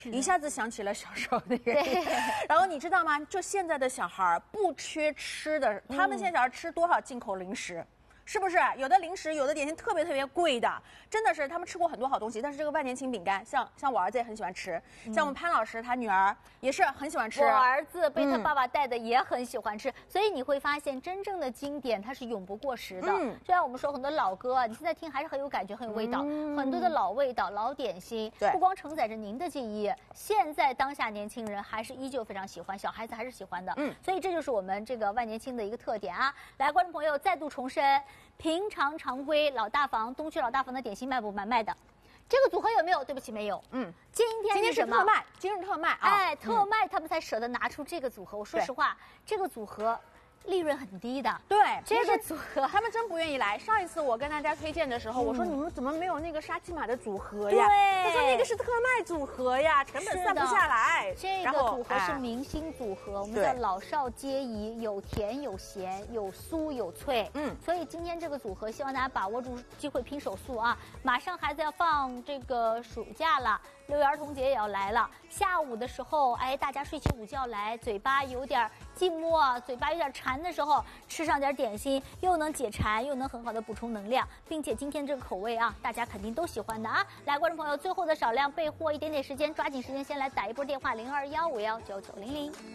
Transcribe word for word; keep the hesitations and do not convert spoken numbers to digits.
一下子想起了小时候那个，然后你知道吗？就现在的小孩不缺吃的，他们现在小孩吃多少进口零食？是不是有的零食、有的点心特别特别贵的？真的是他们吃过很多好东西，但是这个万年青饼干，像像我儿子也很喜欢吃，嗯、像我们潘老师他女儿也是很喜欢吃。 我儿子被他爸爸带的也很喜欢吃，嗯、所以你会发现真正的经典它是永不过时的。嗯，就像我们说很多老歌，你现在听还是很有感觉、很有味道，嗯、很多的老味道、老点心，不光承载着您的记忆，现在当下年轻人还是依旧非常喜欢，小孩子还是喜欢的。嗯，所以这就是我们这个万年青的一个特点啊！来，观众朋友再度重申。平常常规老大房东区老大房的点心卖不卖卖的，这个组合有没有？对不起，没有。嗯，今天今天是特卖，今日特卖啊！ 哎，特卖他们才舍得拿出这个组合。我说实话，这个组合利润很低的。 对， 这个组合他们真不愿意来。上一次我跟大家推荐的时候，我说你们怎么没有那个沙琪玛的组合呀？ 对， 他说那个是特卖组合呀，成本算不下来。 这个组合是明星组合，我们叫老少皆宜，有甜有咸，有酥有脆。嗯，所以今天这个组合，希望大家把握住机会拼手速啊！马上孩子要放这个暑假了，六一儿童节也要来了。下午的时候，哎，大家睡起午觉来，嘴巴有点寂寞，嘴巴有点馋的时候，吃上点点心，又能解馋，又能很好的补充能量，并且今天这个口味啊，大家肯定都喜欢的啊！来，观众朋友，最后的少量备货，一点点时间，抓紧时间先来打一波电话零二幺五幺九九零零。